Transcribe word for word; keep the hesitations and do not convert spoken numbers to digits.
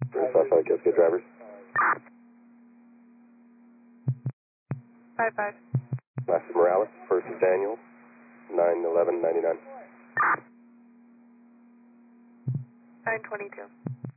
Southbound Cascade drivers. Five five. Last is Morales, first is Daniel, nine eleven ninety-nine. Nine twenty two.